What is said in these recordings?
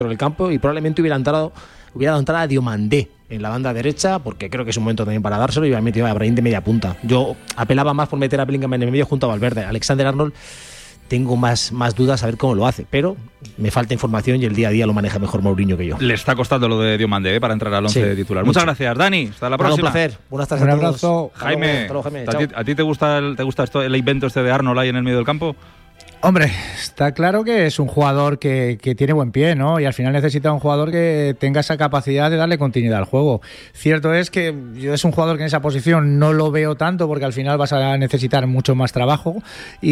el campo y probablemente hubiera dado entrada a Diomandé en la banda derecha, porque creo que es un momento también para dárselo, y hubiera metido a Brahim de media punta. Yo apelaba más por meter a Bellingham en el medio junto a Valverde. Alexander-Arnold tengo más dudas a ver cómo lo hace, pero me falta información y el día a día lo maneja mejor Mourinho que yo. Le está costando lo de Diomandé para entrar al 11 titular. Muchas gracias, Dani. Hasta la próxima. Un placer. Buenas tardes. Un abrazo. Jaime, ¿a ti te gusta esto, el invento este de Arnold ahí en el medio del campo? Hombre, está claro que es un jugador que tiene buen pie, ¿no? Y al final necesita un jugador que tenga esa capacidad de darle continuidad al juego. Cierto es que yo es un jugador que en esa posición no lo veo tanto, porque al final vas a necesitar mucho más trabajo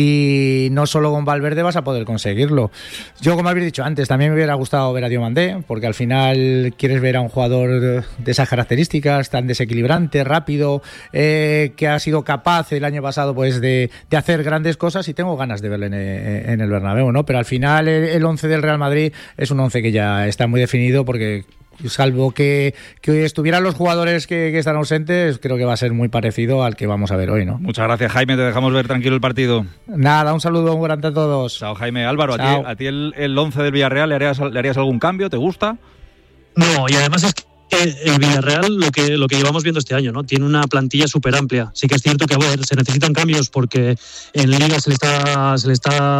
y no solo con Valverde vas a poder conseguirlo. Yo, como habéis dicho antes, también me hubiera gustado ver a Diomandé, porque al final quieres ver a un jugador de esas características, tan desequilibrante, rápido, que ha sido capaz el año pasado pues de hacer grandes cosas, y tengo ganas de verle en el Bernabéu, ¿no? Pero al final el 11 del Real Madrid es un 11 que ya está muy definido, porque salvo que hoy estuvieran los jugadores que están ausentes, creo que va a ser muy parecido al que vamos a ver hoy, ¿no? Muchas gracias, Jaime, te dejamos ver tranquilo el partido. Nada, un saludo muy grande a todos. Chao, Jaime. Álvaro, Chao. ¿a ti el 11 del Villarreal le harías algún cambio? ¿Te gusta? No, y además es que el Villarreal, lo que llevamos viendo este año, ¿no? Tiene una plantilla súper amplia. Sí que es cierto que, se necesitan cambios porque en Liga se le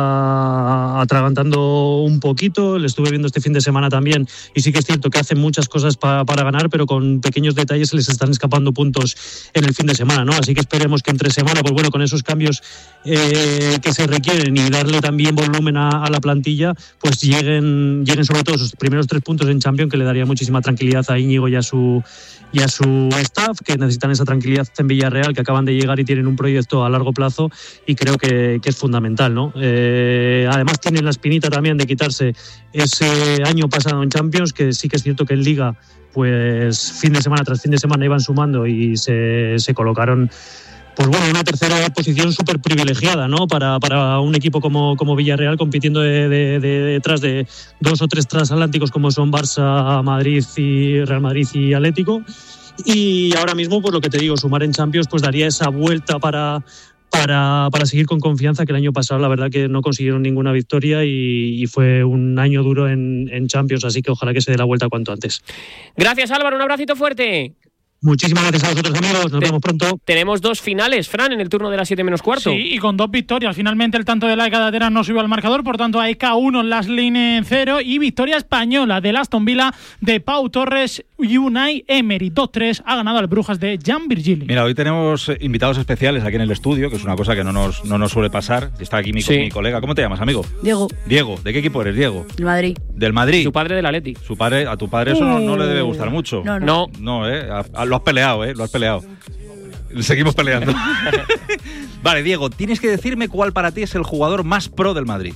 está atragantando un poquito. Le estuve viendo este fin de semana también, y sí que es cierto que hacen muchas cosas para ganar, pero con pequeños detalles se les están escapando puntos en el fin de semana, ¿no? Así que esperemos que entre semana, pues bueno, con esos cambios que se requieren y darle también volumen a la plantilla, pues lleguen sobre todo esos primeros 3 puntos en Champions, que le daría muchísima tranquilidad a Íñigo y a su staff, que necesitan esa tranquilidad en Villarreal, que acaban de llegar y tienen un proyecto a largo plazo, y creo que es fundamental, ¿no? Además tienen la espinita también de quitarse ese año pasado en Champions, que sí que es cierto que en Liga pues fin de semana tras fin de semana iban sumando y se colocaron, pues bueno, una tercera posición súper privilegiada, ¿no? Para un equipo como Villarreal, compitiendo detrás de 2 o 3 transatlánticos como son Barça, Madrid y Real Madrid y Atlético. Y ahora mismo, pues lo que te digo, sumar en Champions pues daría esa vuelta para seguir con confianza, que el año pasado la verdad que no consiguieron ninguna victoria y fue un año duro en Champions, así que ojalá que se dé la vuelta cuanto antes. Gracias, Álvaro, un abracito fuerte. Muchísimas gracias a vosotros, amigos. Nos vemos pronto. Tenemos 2 finales, Fran, en el turno de las 7 menos cuarto. Sí, y con 2 victorias. Finalmente el tanto de la Gadadera no subió al marcador, por tanto AEK 1, Laslin en 0, y victoria española del Aston Villa de Pau Torres y Unai Emery. 2-3 ha ganado al Brujas de Jan Virgili. Mira, hoy tenemos invitados especiales aquí en el estudio, que es una cosa que no nos suele pasar. Está aquí mi colega. ¿Cómo te llamas, amigo? Diego. Diego, ¿de qué equipo eres, Diego? Del Madrid. ¿Del Madrid? Su padre del Atleti. A tu padre eso no le debe gustar mucho. No. No, lo has peleado, lo has peleado. Seguimos peleando. Vale, Diego, tienes que decirme cuál para ti es el jugador más pro del Madrid.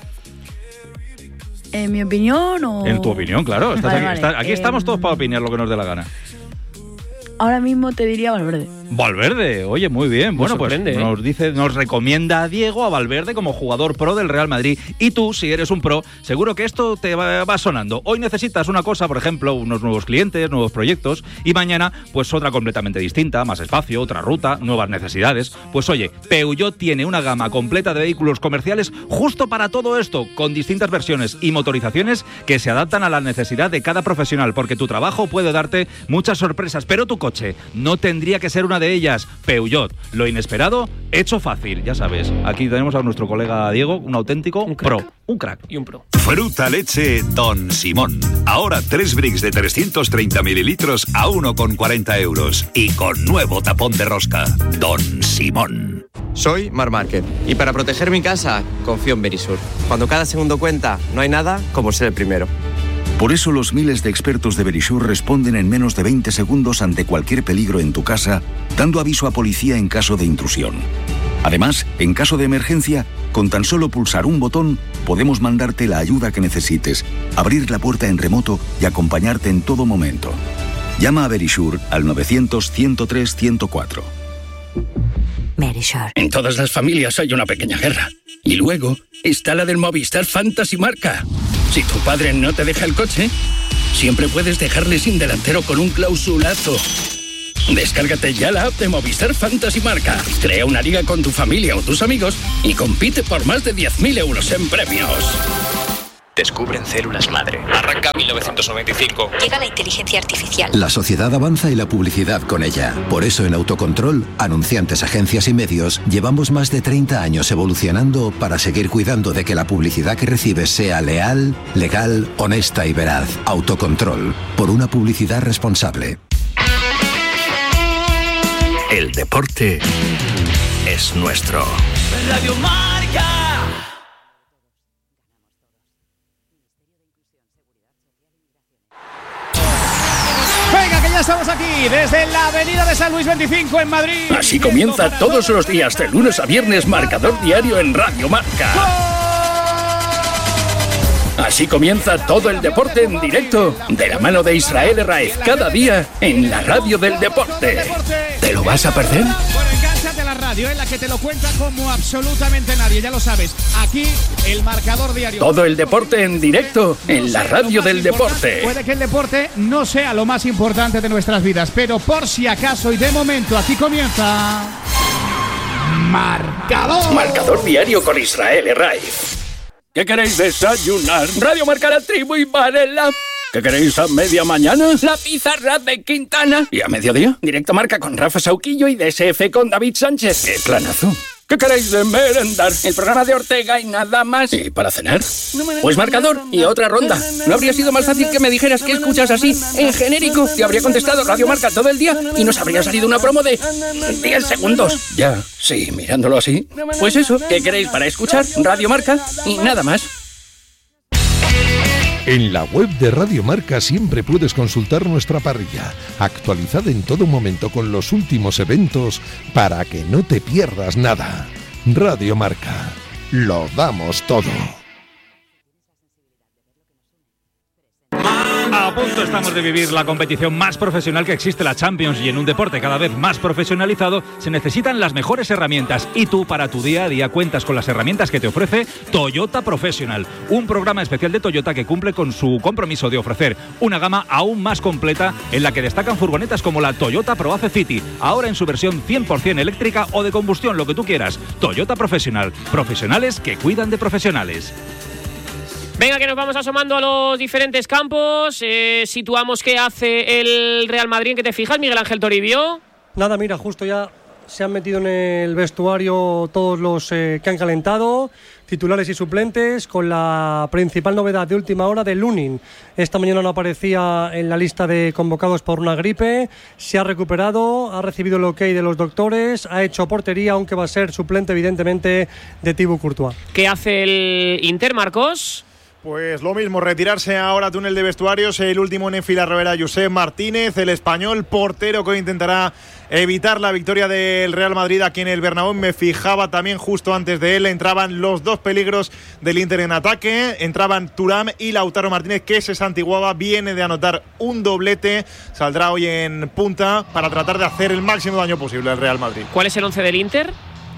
¿En mi opinión o...? En tu opinión, claro. Vale. Aquí estamos todos para opinar lo que nos dé la gana. Ahora mismo te diría Valverde. Valverde, oye, muy bien. Bueno, pues sorprende, nos recomienda a Diego a Valverde como jugador pro del Real Madrid. Y tú, si eres un pro, seguro que esto te va sonando. Hoy necesitas una cosa, por ejemplo, unos nuevos clientes, nuevos proyectos, y mañana, pues otra completamente distinta, más espacio, otra ruta, nuevas necesidades. Pues oye, Peugeot tiene una gama completa de vehículos comerciales justo para todo esto, con distintas versiones y motorizaciones que se adaptan a la necesidad de cada profesional, porque tu trabajo puede darte muchas sorpresas, pero tu coche no tendría que ser una de ellas. Peugeot, lo inesperado hecho fácil. Ya sabes, aquí tenemos a nuestro colega Diego, un auténtico pro, un crack y un pro. Fruta leche Don Simón. Ahora 3 bricks de 330 mililitros a 1,40 euros y con nuevo tapón de rosca. Don Simón. Soy Mar Márquez y para proteger mi casa confío en Verisur. Cuando cada segundo cuenta, no hay nada como ser el primero. Por eso los miles de expertos de Verisur responden en menos de 20 segundos ante cualquier peligro en tu casa, dando aviso a policía en caso de intrusión. Además, en caso de emergencia, con tan solo pulsar un botón, podemos mandarte la ayuda que necesites, abrir la puerta en remoto y acompañarte en todo momento. Llama a Verisur al 900-103-104. Verisur. En todas las familias hay una pequeña guerra. Y luego está la del Movistar Fantasy Marca. Si tu padre no te deja el coche, siempre puedes dejarle sin delantero con un clausulazo. Descárgate ya la app de Movistar Fantasy Marca. Crea una liga con tu familia o tus amigos y compite por más de 10.000 euros en premios. Descubren células madre. Arranca 1995. Llega la inteligencia artificial. La sociedad avanza y la publicidad con ella. Por eso en Autocontrol, anunciantes, agencias y medios, llevamos más de 30 años evolucionando para seguir cuidando de que la publicidad que recibes sea leal, legal, honesta y veraz. Autocontrol, por una publicidad responsable. El deporte es nuestro. Radio Marca. Venga, que ya estamos aquí, desde la avenida de San Luis 25 en Madrid. Así comienza todos los días, de lunes a viernes, Marcador Diario en Radio Marca. Así comienza todo el deporte en directo, de la mano de Israel Herráez, cada día en la radio del deporte. ¿Te lo vas a perder? Bueno, encántate a la radio, la que te lo cuenta como absolutamente nadie, ya lo sabes. Aquí, el Marcador Diario. Todo el deporte en directo, en la radio del deporte. Puede que el deporte no sea lo más importante de nuestras vidas, pero por si acaso y de momento, aquí comienza... Marcador. Marcador Diario con Israel Herráez. ¿Qué queréis desayunar? Radio Marca, La Tribu y Varela. ¿Qué queréis a media mañana? La pizarra de Quintana. ¿Y a mediodía? Directo Marca con Rafa Sauquillo y DSF con David Sánchez. ¡Qué planazo! ¿Qué queréis de merendar? El programa de Ortega y nada más. ¿Y para cenar? Pues Marcador y otra ronda. ¿No habría sido más fácil que me dijeras que escuchas así, en genérico? Te habría contestado Radio Marca todo el día y nos habría salido una promo de 10 segundos. Ya, sí, mirándolo así. Pues eso, ¿qué queréis para escuchar? Radio Marca y nada más. En la web de Radio Marca siempre puedes consultar nuestra parrilla, actualizada en todo momento con los últimos eventos para que no te pierdas nada. Radio Marca, lo damos todo. A punto estamos de vivir la competición más profesional que existe, la Champions, y en un deporte cada vez más profesionalizado se necesitan las mejores herramientas, y tú para tu día a día cuentas con las herramientas que te ofrece Toyota Professional, un programa especial de Toyota que cumple con su compromiso de ofrecer una gama aún más completa en la que destacan furgonetas como la Toyota ProAce City, ahora en su versión 100% eléctrica o de combustión, lo que tú quieras. Toyota Professional, profesionales que cuidan de profesionales. Venga, que nos vamos asomando a los diferentes campos. Situamos qué hace el Real Madrid. ¿En qué te fijas, Miguel Ángel Toribio? Nada, mira, justo ya se han metido en el vestuario todos los que han calentado, titulares y suplentes, con la principal novedad de última hora de Lunin. Esta mañana no aparecía en la lista de convocados por una gripe, se ha recuperado, ha recibido el ok de los doctores, ha hecho portería, aunque va a ser suplente evidentemente de Thibaut Courtois. ¿Qué hace el Inter, Marcos? Pues lo mismo, retirarse ahora túnel de vestuarios, el último en enfilar Rivera, Josep Martínez, el español portero que hoy intentará evitar la victoria del Real Madrid aquí en el Bernabéu. Me fijaba también justo antes de él, entraban los dos peligros del Inter en ataque, entraban Thuram y Lautaro Martínez, que se santiguaba, viene de anotar un doblete, saldrá hoy en punta para tratar de hacer el máximo daño posible al Real Madrid. ¿Cuál es el 11 del Inter?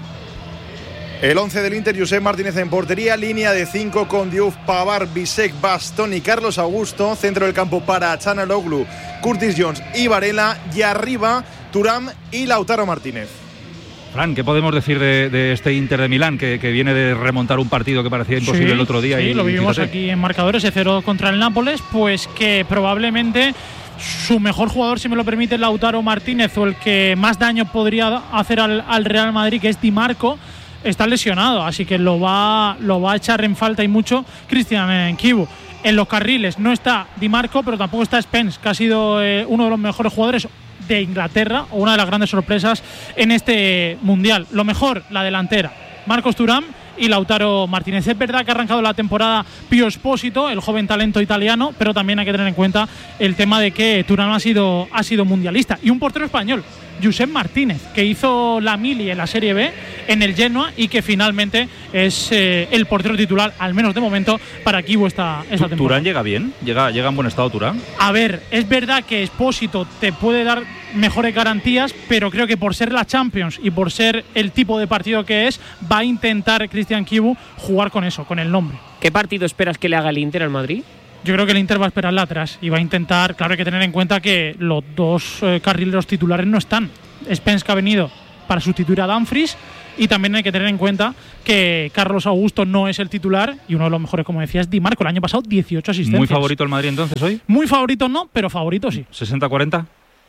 El 11 del Inter: Josep Martínez en portería, línea de 5 con Diouf, Pavard, Bisek, Bastón y Carlos Augusto, centro del campo para Çalhanoğlu, Curtis Jones y Varela, y arriba Thuram y Lautaro Martínez. Fran, ¿qué podemos decir de este Inter de Milán que viene de remontar un partido que parecía imposible el otro día? Sí, lo vivimos aquí en marcadores, ese 0 contra el Nápoles, pues que probablemente su mejor jugador, si me lo permite, Lautaro Martínez, o el que más daño podría hacer al Real Madrid, que es Di Marco, está lesionado, así que lo va a echar en falta y mucho Christian Chivu. En los carriles no está Di Marco, pero tampoco está Spence, que ha sido uno de los mejores jugadores de Inglaterra, o una de las grandes sorpresas en este Mundial. Lo mejor, la delantera, Marcos Thuram y Lautaro Martínez. Es verdad que ha arrancado la temporada Pio Esposito, el joven talento italiano, pero también hay que tener en cuenta el tema de que Thuram ha sido mundialista. Y un portero español, Josep Martínez, que hizo la mili en la Serie B en el Genoa y que finalmente es el portero titular, al menos de momento, para Chivu esta temporada. ¿Thuram llega bien? ¿Llega en buen estado Thuram? A ver, es verdad que Esposito te puede dar mejores garantías, pero creo que por ser la Champions y por ser el tipo de partido que es, va a intentar Christian Chivu jugar con eso, con el nombre. ¿Qué partido esperas que le haga el Inter al Madrid? Yo creo que el Inter va a esperarla atrás y va a intentar, claro, hay que tener en cuenta que los dos carrileros titulares no están. Spence, que ha venido para sustituir a Dumfries, Y también hay que tener en cuenta que Carlos Augusto no es el titular y uno de los mejores, como decías, Di Marco. El año pasado 18 asistencias. ¿Muy favorito el Madrid entonces hoy? Muy favorito no, pero favorito sí. ¿60-40?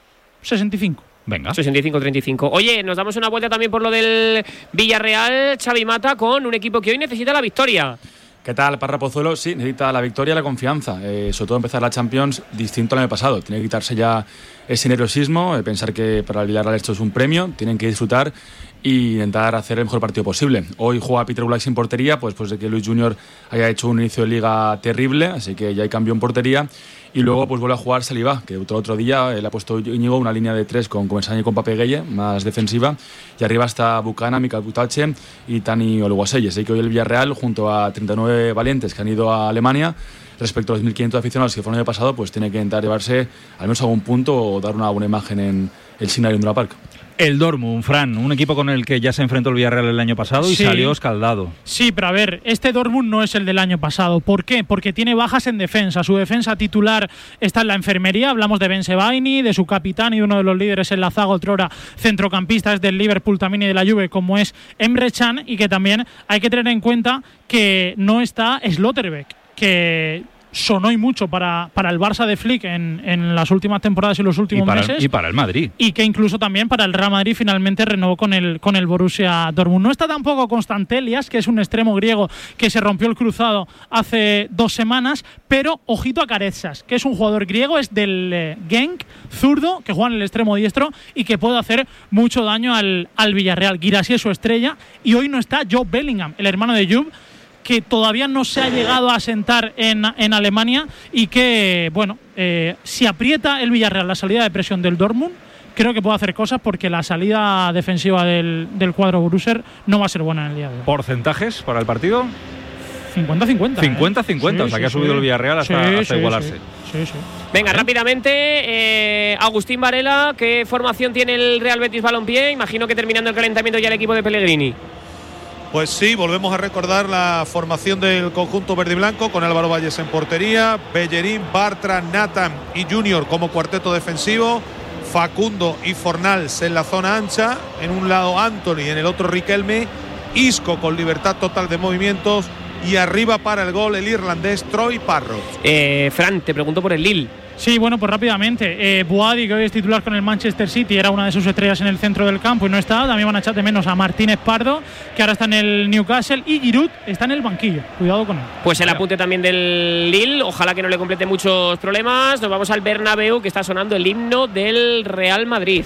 65. Venga. 65-35. Oye, nos damos una vuelta también por lo del Villarreal, Xavi Mata, con un equipo que hoy necesita la victoria. ¿Qué tal, Parra Pozuelo? Sí, necesita la victoria y la confianza. Sobre todo empezar la Champions distinto al año pasado. Tiene que quitarse ya ese nerviosismo, pensar que para el Villarreal esto es un premio, tienen que disfrutar y intentar hacer el mejor partido posible. Hoy juega Peter Black sin portería, pues de que Luis Junior haya hecho un inicio de liga terrible, así que ya hay cambio en portería. Y luego pues vuelve a jugar Saliba, que otro día le ha puesto Íñigo una línea de 3 con Comesaña y con Papegueye, más defensiva. Y arriba está Bucana, Mika Butache y Tani Oluwaseye. Así que hoy el Villarreal, junto a 39 valientes que han ido a Alemania, respecto a los 1.500 aficionados que fueron el año pasado, pues tiene que intentar llevarse al menos algún punto o dar una buena imagen en el Signal Iduna Park. El Dortmund, Fran, un equipo con el que ya se enfrentó el Villarreal el año pasado y salió escaldado. Sí, pero a ver, este Dortmund no es el del año pasado. ¿Por qué? Porque tiene bajas en defensa. Su defensa titular está en la enfermería. Hablamos de Ben Sebaini, de su capitán y uno de los líderes en la zaga, otrora centrocampista, es del Liverpool también y de la Juve, como es Emre Can, y que también hay que tener en cuenta que no está Slotterbeck, que sonó y mucho para el Barça de Flick en las últimas temporadas y los últimos meses. Y para el Madrid. Y que incluso también para el Real Madrid finalmente renovó con el Borussia Dortmund. No está tampoco Constantelias, que es un extremo griego que se rompió el cruzado hace 2 semanas, pero ojito a Carezas, que es un jugador griego, es del Genk, zurdo, que juega en el extremo diestro y que puede hacer mucho daño al Villarreal. Guirassy es su estrella y hoy no está Joe Bellingham, el hermano de Juve, que todavía no se ha llegado a asentar en Alemania y que, bueno, si aprieta el Villarreal la salida de presión del Dortmund, creo que puede hacer cosas porque la salida defensiva del cuadro Borussia no va a ser buena en el día de hoy. ¿Porcentajes para el partido? 50-50. 50-50, o sea que ha subido el Villarreal hasta igualarse. Sí. Venga, rápidamente, Agustín Varela, ¿qué formación tiene el Real Betis Balompié? Imagino que terminando el calentamiento ya el equipo de Pellegrini. Pues sí, volvemos a recordar la formación del conjunto verde y blanco con Álvaro Valles en portería, Bellerín, Bartra, Nathan y Junior como cuarteto defensivo, Facundo y Fornals en la zona ancha, en un lado Anthony, en el otro Riquelme, Isco con libertad total de movimientos y arriba para el gol el irlandés Troy Parrott. Fran, te pregunto por el Lille. Sí, bueno, pues rápidamente. Boadi, que hoy es titular con el Manchester City, era una de sus estrellas en el centro del campo y no está. También van a echar de menos a Martínez Pardo, que ahora está en el Newcastle, y Giroud está en el banquillo. Cuidado con él. Pues el apunte también del Lille, ojalá que no le complete muchos problemas. Nos vamos al Bernabéu, que está sonando el himno del Real Madrid.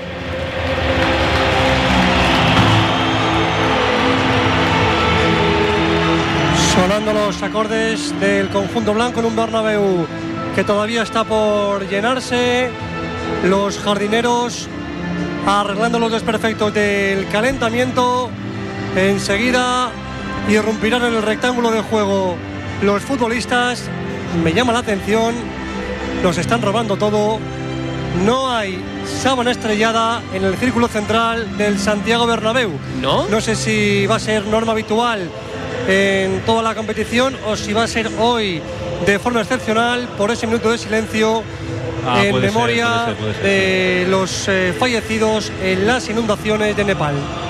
Sonando los acordes del conjunto blanco en un Bernabéu que todavía está por llenarse. Los jardineros arreglando los desperfectos del calentamiento. Enseguida irrumpirán en el rectángulo de juego los futbolistas. Me llama la atención, nos están robando todo. No hay sábana estrellada en el círculo central del Santiago Bernabéu. No sé si va a ser norma habitual en toda la competición o si va a ser hoy de forma excepcional por ese minuto de silencio en memoria de los fallecidos en las inundaciones de Nepal.